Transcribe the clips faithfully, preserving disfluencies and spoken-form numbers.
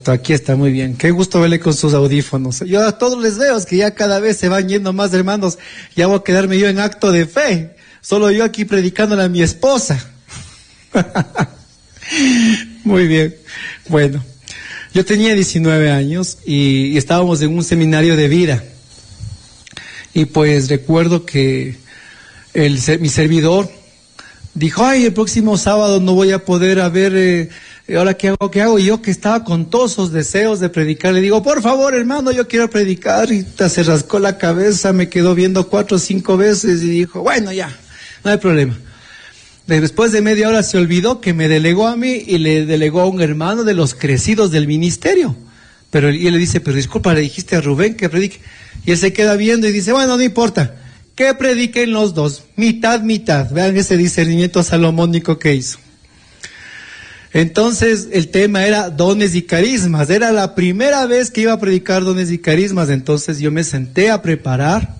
Aquí está muy bien. Qué gusto verle con sus audífonos. Yo a todos les veo, es que ya cada vez se van yendo más hermanos. Ya voy a quedarme yo en acto de fe. Solo yo aquí predicándole a mi esposa. Muy bien. Bueno, yo tenía diecinueve años y, y estábamos en un seminario de vida. Y pues recuerdo que el, mi servidor dijo, ay, el próximo sábado no voy a poder haber... Eh, ahora qué hago, qué hago, y yo que estaba con todos esos deseos de predicar, le digo, por favor hermano, yo quiero predicar, y se rascó la cabeza, me quedó viendo cuatro o cinco veces y dijo, bueno ya, no hay problema. Después de media hora se olvidó que me delegó a mí y le delegó a un hermano de los crecidos del ministerio, pero y él le dice, pero disculpa, le dijiste a Rubén que predique, y él se queda viendo y dice, bueno, no importa, que prediquen los dos, mitad, mitad, vean ese discernimiento salomónico que hizo. Entonces el tema era dones y carismas, era la primera vez que iba a predicar dones y carismas, entonces yo me senté a preparar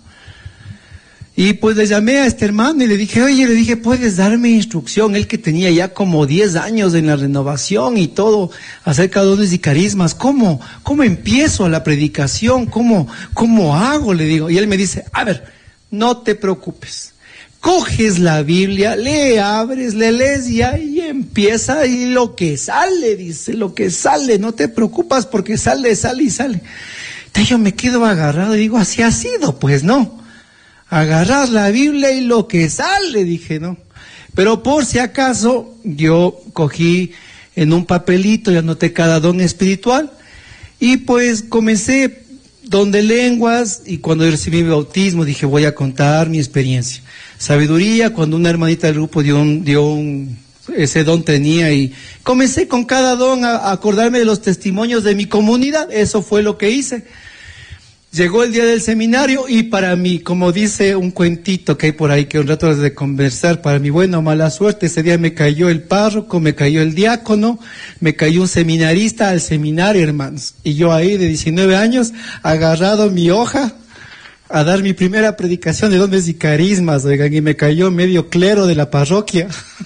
y pues le llamé a este hermano y le dije, oye, le dije, ¿puedes darme instrucción? Él que tenía ya como diez años en la renovación y todo acerca de dones y carismas, ¿cómo, cómo empiezo la predicación? ¿Cómo, cómo hago? Le digo, y él me dice, a ver, no te preocupes. Coges la Biblia, le abres, le lees y ahí empieza y lo que sale, dice, lo que sale, no te preocupas porque sale, sale y sale. Entonces yo me quedo agarrado y digo, así ha sido, pues no. Agarrar la Biblia y lo que sale, dije, no. Pero por si acaso, yo cogí en un papelito y anoté cada don espiritual y pues comencé don de lenguas y cuando recibí mi bautismo dije, voy a contar mi experiencia. Sabiduría, cuando una hermanita del grupo dio un, dio un, ese don tenía y comencé con cada don a, a acordarme de los testimonios de mi comunidad, eso fue lo que hice. Llegó el día del seminario y para mí, como dice un cuentito que hay por ahí que un rato de conversar, para mi buena o mala suerte, ese día me cayó el párroco, me cayó el diácono, me cayó un seminarista al seminario, hermanos, y yo ahí de diecinueve años, agarrado mi hoja, a dar mi primera predicación de dones y carismas, oigan, y me cayó medio clero de la parroquia.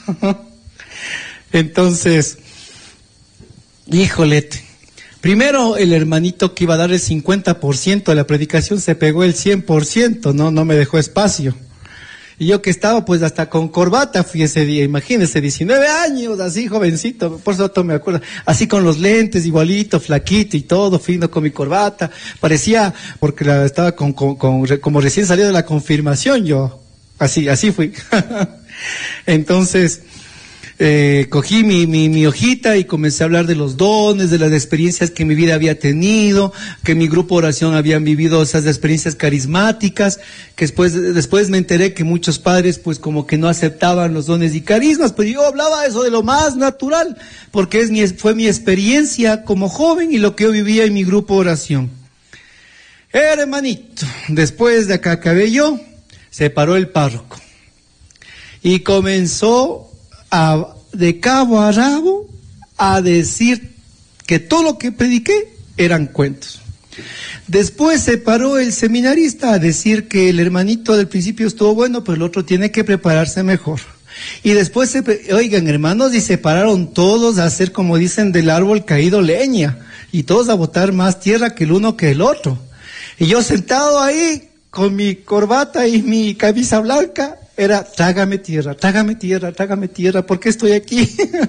Entonces, híjole, primero el hermanito que iba a dar el cincuenta por ciento de la predicación se pegó el cien por ciento, no, no me dejó espacio. Y yo que estaba pues hasta con corbata fui ese día, imagínense, diecinueve años, así jovencito, por eso todo me acuerdo, así con los lentes, igualito, flaquito y todo, fino con mi corbata, parecía, porque la, estaba con, con, con, como recién salido de la confirmación yo, así, así fui. Entonces, eh, cogí mi, mi, mi hojita y comencé a hablar de los dones, de las experiencias que mi vida había tenido, que mi grupo de oración habían vivido esas experiencias carismáticas, que después, después me enteré que muchos padres pues como que no aceptaban los dones y carismas, pero yo hablaba eso de lo más natural, porque es mi, fue mi experiencia como joven y lo que yo vivía en mi grupo de oración. Hermanito, después de acá acabé yo, se paró el párroco y comenzó a, de cabo a rabo a decir que todo lo que prediqué eran cuentos. Después se paró el seminarista a decir que el hermanito del principio estuvo bueno, pero el otro tiene que prepararse mejor. Y después se, oigan hermanos, y se pararon todos a hacer como dicen del árbol caído leña, y todos a botar más tierra que el uno que el otro. Y yo sentado ahí con mi corbata y mi camisa blanca, era, trágame tierra, trágame tierra, trágame tierra, ¿por qué estoy aquí?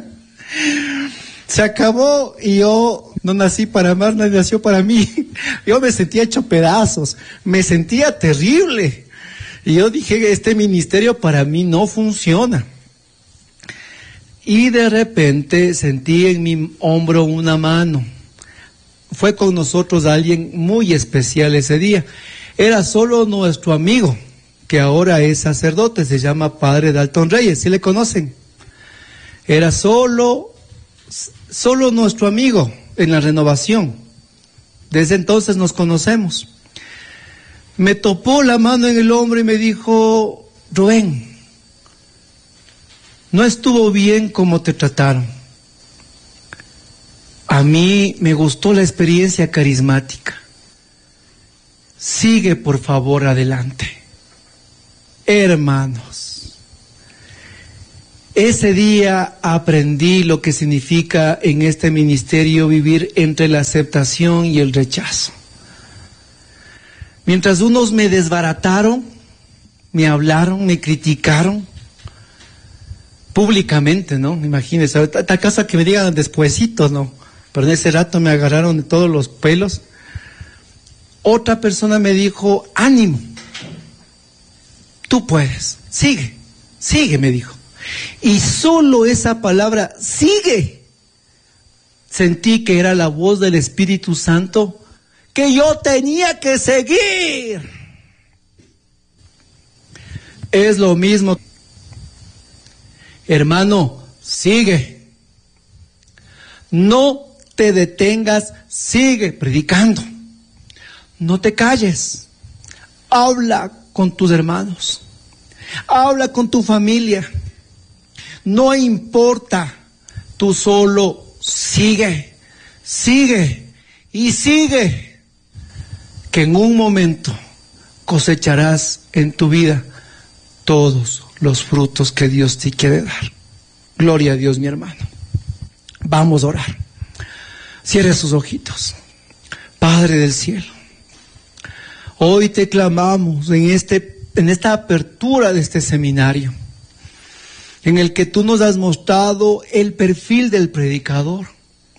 Se acabó y yo no nací para amar, nadie nació para mí. Yo me sentía hecho pedazos, me sentía terrible. Y yo dije, este ministerio para mí no funciona. Y de repente sentí en mi hombro una mano. Fue con nosotros alguien muy especial ese día. Era solo nuestro amigo, que ahora es sacerdote, se llama Padre Dalton Reyes, ¿sí le conocen? Era solo, solo nuestro amigo en la renovación. Desde entonces nos conocemos. Me topó la mano en el hombro y me dijo, Rubén, no estuvo bien como te trataron. A mí me gustó la experiencia carismática. Sigue por favor adelante. Hermanos, Ese día aprendí lo que significa en este ministerio vivir entre la aceptación y el rechazo. Mientras unos me desbarataron, me hablaron, me criticaron públicamente, ¿no? Imagínense, esta casa que me digan despuesitos, ¿no? Pero en ese rato me agarraron de todos los pelos. Otra persona me dijo, ánimo, tú puedes, sigue, sigue, me dijo. Y solo esa palabra, sigue, sentí que era la voz del Espíritu Santo, que yo tenía que seguir. Es lo mismo. Hermano, sigue. No te detengas, sigue predicando. No te calles. Habla con tus hermanos. Habla con tu familia. No importa. Tú solo sigue. Sigue. Y sigue. Que en un momento cosecharás en tu vida todos los frutos que Dios te quiere dar. Gloria a Dios, mi hermano. Vamos a orar. Cierre sus ojitos. Padre del cielo, hoy te clamamos en este, en esta apertura de este seminario, en el que tú nos has mostrado el perfil del predicador.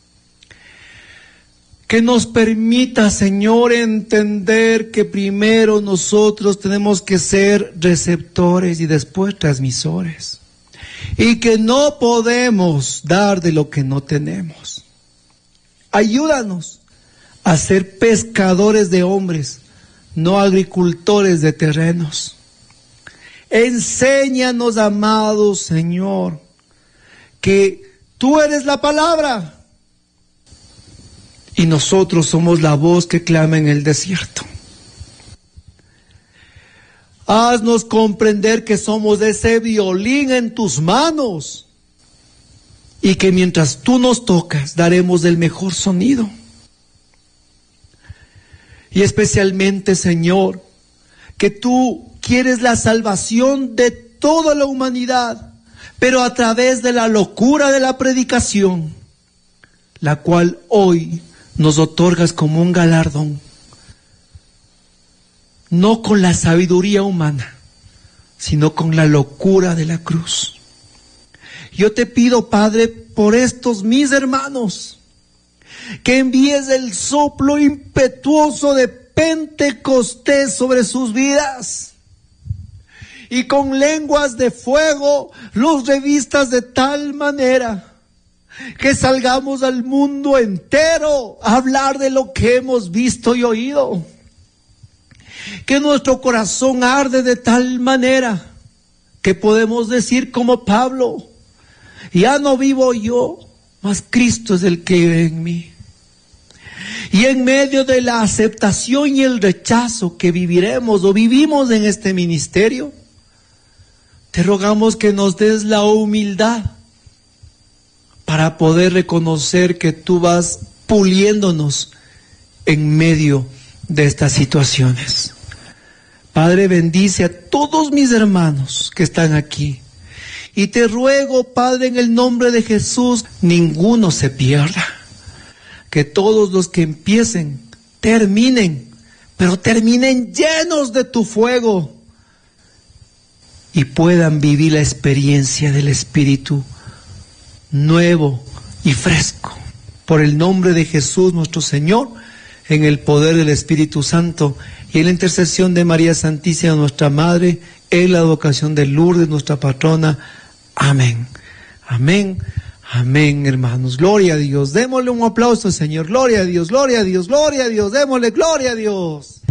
Que nos permita, Señor, entender que primero nosotros tenemos que ser receptores y después transmisores. Y que no podemos dar de lo que no tenemos. Ayúdanos a ser pescadores de hombres, no agricultores de terrenos. Enséñanos, amado Señor, que tú eres la palabra. Y nosotros somos la voz que clama en el desierto. Haznos comprender que somos ese violín en tus manos. Y que mientras tú nos tocas, daremos el mejor sonido. Y especialmente, Señor, que tú quieres la salvación de toda la humanidad, pero a través de la locura de la predicación, la cual hoy nos otorgas como un galardón, no con la sabiduría humana, sino con la locura de la cruz. Yo te pido, Padre, por estos mis hermanos, que envíes el soplo impetuoso de Pentecostés sobre sus vidas, y con lenguas de fuego los revistas de tal manera que salgamos al mundo entero a hablar de lo que hemos visto y oído. Que nuestro corazón arde de tal manera que podemos decir como Pablo, ya no vivo yo, mas Cristo es el que vive en mí. Y en medio de la aceptación y el rechazo que viviremos o vivimos en este ministerio, te rogamos que nos des la humildad para poder reconocer que tú vas puliéndonos en medio de estas situaciones. Padre, bendice a todos mis hermanos que están aquí. Y te ruego, Padre, en el nombre de Jesús, ninguno se pierda. Que todos los que empiecen, terminen, pero terminen llenos de tu fuego. Y puedan vivir la experiencia del Espíritu nuevo y fresco. Por el nombre de Jesús nuestro Señor, en el poder del Espíritu Santo y en la intercesión de María Santísima, nuestra Madre, en la advocación de Lourdes, nuestra patrona. Amén. Amén. Amén, hermanos. Gloria a Dios. Démosle un aplauso, Señor. Gloria a Dios, gloria a Dios, gloria a Dios. Démosle gloria a Dios.